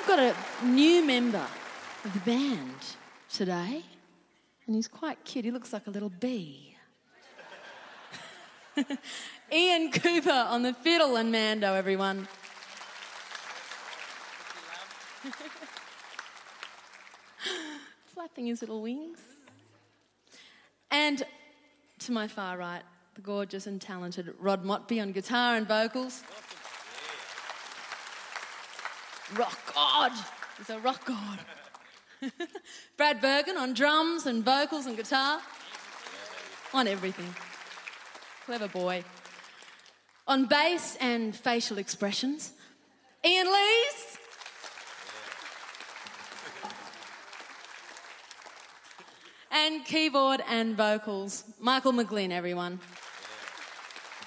We've got a new member of the band today, and he's quite cute. He looks like a little bee. Ian Cooper on the fiddle and mando, everyone. Flapping his little wings. And to my far right, the gorgeous and talented Rod Motby on guitar and vocals. Rock God. He's a rock god. Brad Bergen on drums and vocals and guitar. On everything. Clever boy. On bass and facial expressions, Ian Lees. And keyboard and vocals, Michael McGlynn, everyone.